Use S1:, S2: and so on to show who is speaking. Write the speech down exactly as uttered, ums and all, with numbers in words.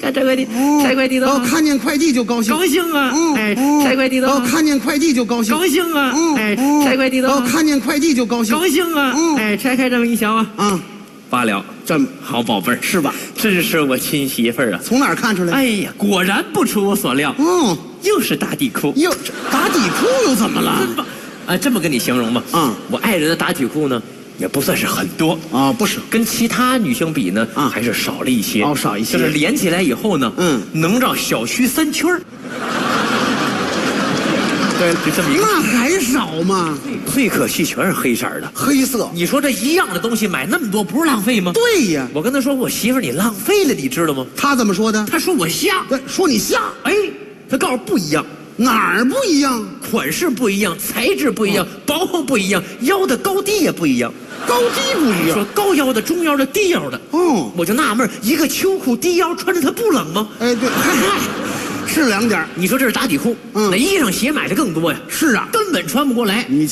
S1: 拆快递，拆快递的。
S2: 哦，看见快递就高兴，
S1: 高兴啊！哎，拆快递的。
S2: 哦，看见快递就高兴，
S1: 高兴啊！哎，拆快递的。
S2: 哦，看见快递就高兴，
S1: 高兴啊！哎，拆开这么一瞧啊，
S2: 啊，
S1: 罢了，
S2: 这么
S1: 好宝贝儿
S2: 是吧？
S1: 真是我亲媳妇儿啊！
S2: 从哪儿看出来？
S1: 哎呀，果然不出我所料，
S2: 哦，
S1: 又是打底裤。
S2: 哟，打底裤又怎么了？
S1: 啊，这么跟你形容吧，
S2: 啊，
S1: 我爱人的打底裤呢，也不算是很多
S2: 啊，不是，
S1: 跟其他女性比呢，
S2: 啊，
S1: 还是少了一些，
S2: 哦，少一些，
S1: 就是连起来以后呢，
S2: 嗯，
S1: 能绕小区三圈儿。对，就这么一个，
S2: 那还少吗？
S1: 最可惜全是黑色的，
S2: 黑色。
S1: 你说这一样的东西买那么多，不是浪费吗？
S2: 对呀，
S1: 我跟他说，我媳妇儿你浪费了，你知道吗？
S2: 他怎么说的？
S1: 他说我像，
S2: 说你像。
S1: 哎，他告诉我不一样。
S2: 哪儿不一样？
S1: 款式不一样，材质不一样，薄厚不一样，腰的高低也不一样，
S2: 高低不一样。
S1: 说高腰的、中腰的、低腰的。
S2: 哦，
S1: 我就纳闷，一个秋裤低腰穿着它不冷吗？
S2: 哎，对，是凉点。
S1: 你说这是打底裤，嗯，那衣裳鞋买的更多呀。
S2: 是啊，
S1: 根本穿不过来。
S2: 你